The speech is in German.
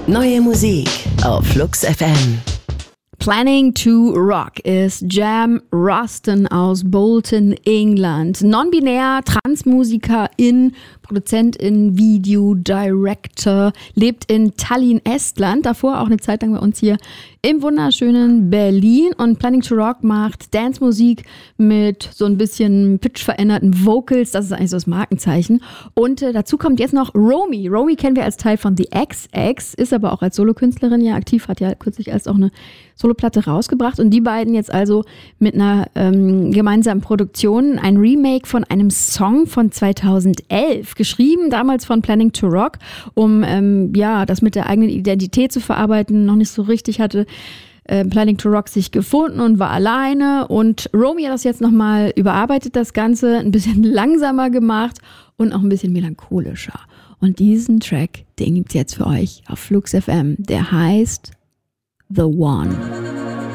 Neue Musik auf Flux FM. Planning to Rock ist Jam Ruston aus Bolton, England. Non-binär, Transmusikerin, Produzentin, Video, Director, lebt in Tallinn, Estland. Davor auch eine Zeit lang bei uns hier im wunderschönen Berlin. Und Planning to Rock macht Dance-Musik mit so ein bisschen pitch-veränderten Vocals. Das ist eigentlich so das Markenzeichen. Und dazu kommt jetzt noch Romy. Romy kennen wir als Teil von The XX, ist aber auch als Solokünstlerin ja aktiv, hat ja kürzlich erst auch eine Soloplatte rausgebracht. Und die beiden jetzt also mit einer gemeinsamen Produktion ein Remake von einem Song von 2011, geschrieben damals von Planning to Rock, um das mit der eigenen Identität zu verarbeiten, noch nicht so richtig hatte Planning to Rock sich gefunden und war alleine. Und Romy hat das jetzt nochmal überarbeitet, das Ganze, ein bisschen langsamer gemacht und auch ein bisschen melancholischer. Und diesen Track, den gibt's jetzt für euch auf Flux FM. Der heißt The One.